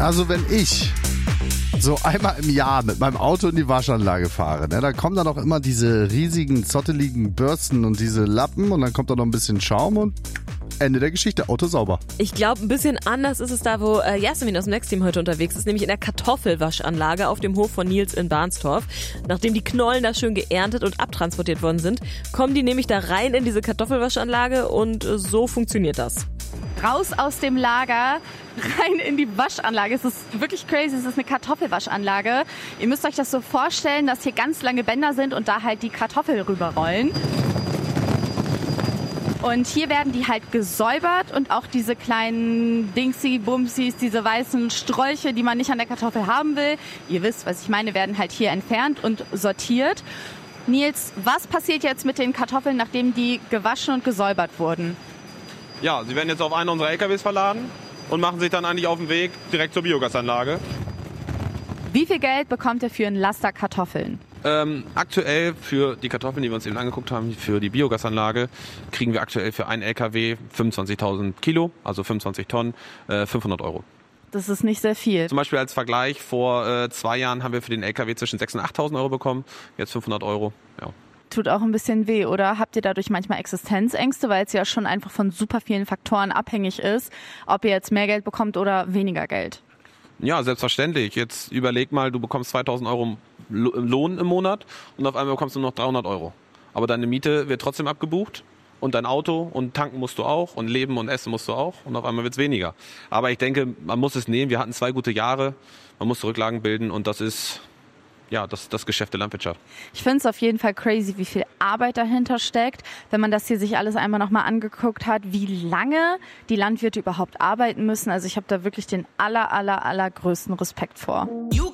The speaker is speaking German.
Also wenn ich so einmal im Jahr mit meinem Auto in die Waschanlage fahre, ne, da kommen dann auch immer diese riesigen, zotteligen Bürsten und diese Lappen und dann kommt da noch ein bisschen Schaum und Ende der Geschichte, Auto sauber. Ich glaube, ein bisschen anders ist es da, wo Jasmin aus dem Next-Team heute unterwegs ist, nämlich in der Kartoffelwaschanlage auf dem Hof von Nils in Barnstorf. Nachdem die Knollen da schön geerntet und abtransportiert worden sind, kommen die nämlich da rein in diese Kartoffelwaschanlage und so funktioniert das. Raus aus dem Lager, rein in die Waschanlage. Es ist wirklich crazy, es ist eine Kartoffelwaschanlage. Ihr müsst euch das so vorstellen, dass hier ganz lange Bänder sind und da halt die Kartoffel rüberrollen. Und hier werden die halt gesäubert und auch diese kleinen Dingsy-Bumsis, diese weißen Sträuche, die man nicht an der Kartoffel haben will, ihr wisst, was ich meine, werden halt hier entfernt und sortiert. Nils, was passiert jetzt mit den Kartoffeln, nachdem die gewaschen und gesäubert wurden? Ja, sie werden jetzt auf einen unserer LKWs verladen und machen sich dann eigentlich auf den Weg direkt zur Biogasanlage. Wie viel Geld bekommt ihr für einen Laster Kartoffeln? Aktuell für die Kartoffeln, die wir uns eben angeguckt haben, für die Biogasanlage, kriegen wir aktuell für einen LKW 25.000 Kilo, also 25 Tonnen, 500 Euro. Das ist nicht sehr viel. Zum Beispiel als Vergleich, vor 2 Jahren haben wir für den LKW zwischen 6.000 und 8.000 Euro bekommen, jetzt 500 Euro. Ja. Tut auch ein bisschen weh, oder? Habt ihr dadurch manchmal Existenzängste, weil es ja schon einfach von super vielen Faktoren abhängig ist, ob ihr jetzt mehr Geld bekommt oder weniger Geld? Ja, selbstverständlich. Jetzt überleg mal, du bekommst 2.000 Euro Lohn im Monat und auf einmal bekommst du noch 300 Euro. Aber deine Miete wird trotzdem abgebucht und dein Auto und tanken musst du auch und leben und essen musst du auch und auf einmal wird es weniger. Aber ich denke, man muss es nehmen. Wir hatten 2 gute Jahre, man muss Rücklagen bilden und das ist ja das Geschäft der Landwirtschaft. Ich finde es auf jeden Fall crazy, wie viel Arbeit dahinter steckt, wenn man das hier sich alles einmal nochmal angeguckt hat, wie lange die Landwirte überhaupt arbeiten müssen. Also ich habe da wirklich den allergrößten Respekt vor.